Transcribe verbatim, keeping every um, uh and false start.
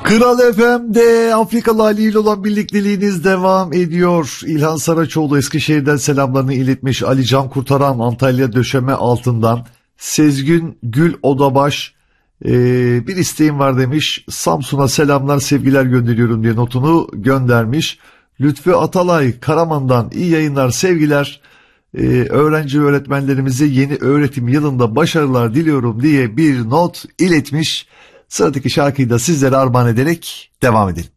Kral F M'de Afrikalı Ali ile olan birlikteliğiniz devam ediyor. İlhan Saraçoğlu Eskişehir'den selamlarını iletmiş. Ali Can Kurtaran Antalya Döşeme Altından. Sezgün Gül Odabaş e, bir isteğim var demiş. Samsun'a selamlar sevgiler gönderiyorum diye notunu göndermiş. Lütfü Atalay Karaman'dan iyi yayınlar sevgiler. Ee, öğrenci öğretmenlerimize yeni öğretim yılında başarılar diliyorum diye bir not iletmiş. Sıradaki şarkıyı da sizlere armağan ederek devam edelim.